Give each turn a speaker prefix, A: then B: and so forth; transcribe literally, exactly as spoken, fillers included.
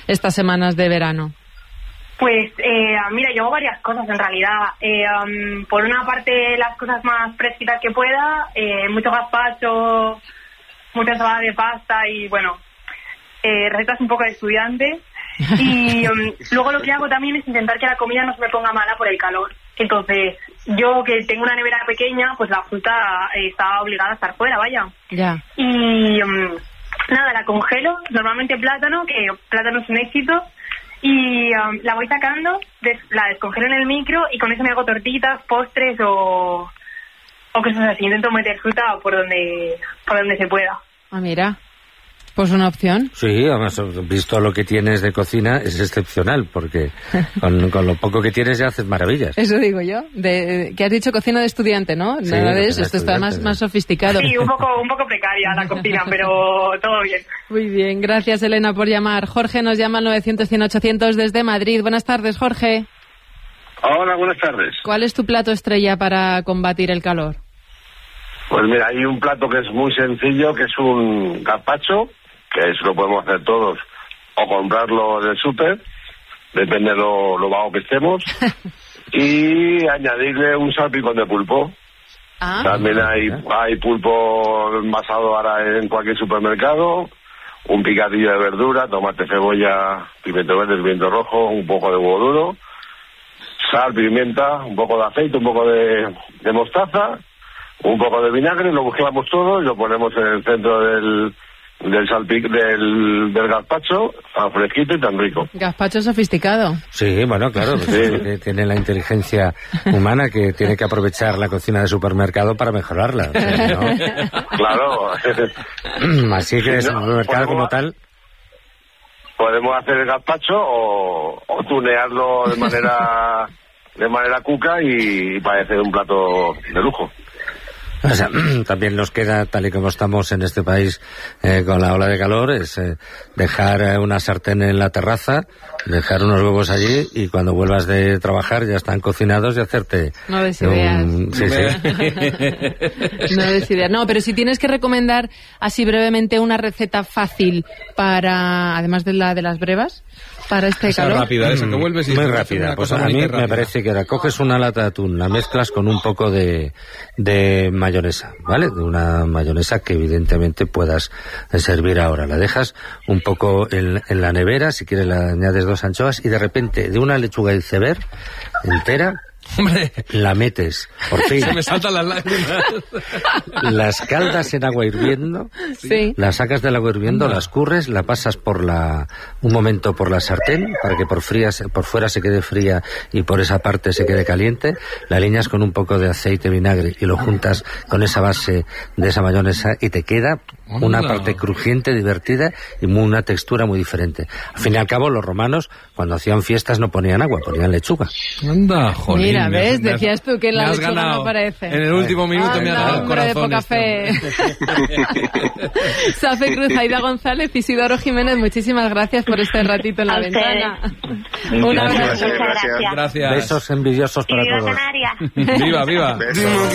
A: estas semanas de verano?
B: Pues, eh, mira, yo hago varias cosas en realidad. Eh, um, por una parte, las cosas más fresquitas que pueda, eh, mucho gazpacho, mucha ensalada de pasta y, bueno, eh, recetas un poco de estudiante. Y um, luego lo que hago también es intentar que la comida no se me ponga mala por el calor. Entonces, yo que tengo una nevera pequeña, pues la fruta eh, está obligada a estar fuera, vaya.
A: Ya.
B: Y um, nada, la congelo, normalmente plátano, que plátano es un éxito. Y um, la voy sacando, des- la descongelo en el micro y con eso me hago tortitas, postres o, o cosas así. Intento meter fruta por donde por donde se pueda.
A: Ah, mira, pues una opción.
C: Sí, además, visto lo que tienes de cocina, es excepcional, porque con, con lo poco que tienes ya haces maravillas.
A: Eso digo yo. De, que has dicho cocina de estudiante, ¿no?
C: Sí,
A: Nada de eso,
C: cocina
A: esto está más,
C: estudiante,
A: más sofisticado.
B: Sí, un poco un poco precaria la cocina, pero todo bien.
A: Muy bien, gracias Elena por llamar. Jorge nos llama al novecientos, cien, ochocientos desde Madrid. Buenas tardes, Jorge.
D: Hola, buenas tardes.
A: ¿Cuál es tu plato estrella para combatir el calor?
D: Pues mira, hay un plato que es muy sencillo, que es un gazpacho, que eso lo podemos hacer todos, o comprarlo del súper, depende de lo, lo vago que estemos, y añadirle un salpicón de pulpo.
A: Ah,
D: También hay, hay pulpo envasado ahora en cualquier supermercado, un picadillo de verdura, tomate, cebolla, pimiento verde, pimiento rojo, un poco de huevo duro, sal, pimienta, un poco de aceite, un poco de, de mostaza, un poco de vinagre, lo mezclamos todo y lo ponemos en el centro del del salpic del, del gazpacho, tan fresquito y tan rico.
A: gazpacho sofisticado.
C: Sí, bueno, claro,
D: Sí.
C: que tiene la inteligencia humana que tiene que aprovechar la cocina de supermercado para mejorarla. O sea, ¿no?
D: Claro.
C: Así que
D: Sí,
C: el
D: no,
C: supermercado
D: podemos-
C: como tal...
D: Podemos hacer el gazpacho o, o tunearlo de manera de manera cuca y, y parece un plato de lujo.
C: O sea, también nos queda, tal y como estamos en este país eh, con la ola de calor, es eh, dejar eh, una sartén en la terraza, dejar unos huevos allí y cuando vuelvas de trabajar ya están cocinados y hacerte...
A: No des
C: un-
A: ideas.
C: Sí, sí.
A: No des ideas. No, pero si tienes que recomendar así brevemente una receta fácil para, además de la de las brevas, para este
E: Esa
A: calor.
E: rápida, esa que vuelves y
C: Muy
E: te hace
C: rápida.
E: una
C: Pues
E: cosa
C: a mí
E: bonita y
C: me
E: rápida.
C: parece que ahora coges una lata de atún, la mezclas con un poco de, de mayonesa, ¿vale? De una mayonesa que evidentemente puedas eh, servir ahora. La dejas un poco en, en la nevera, si quieres le añades dos anchoas y de repente de una lechuga iceberg entera
E: Hombre,
C: la metes, por fin,
E: se me saltan las lágrimas.
C: las caldas en agua hirviendo,
A: Sí.
C: la sacas del agua hirviendo, la escurres, la pasas por la un momento por la sartén para que por fría se- por fuera se quede fría y por esa parte se quede caliente, la aliñas con un poco de aceite, vinagre y lo juntas con esa base de esa mayonesa y te queda una
E: Anda.
C: parte crujiente, divertida y muy- una textura muy diferente. Al fin y al cabo los romanos cuando hacían fiestas no ponían agua, ponían lechuga.
E: Anda, jolín.
A: Mira,
E: me has-
A: ¿ves?
E: me has-
A: Decías tú que la
E: me has
A: lechuga
E: ganado.
A: no aparece.
E: En el último minuto me ha
A: Anda,
E: ganado el
A: hombre de
E: corazón.
A: poca
E: este
A: fe. Safe Cruz, Aida González, Isidoro Jiménez, muchísimas gracias por este ratito en la
F: A
A: ventana.
F: ustedes.
A: Un
D: Muchas
A: abrazo.
D: gracias.
F: Muchas gracias.
E: Gracias.
C: Besos envidiosos
F: Y
C: para
F: viva
C: todos.
F: Canarias.
E: Viva, viva.
D: Besos.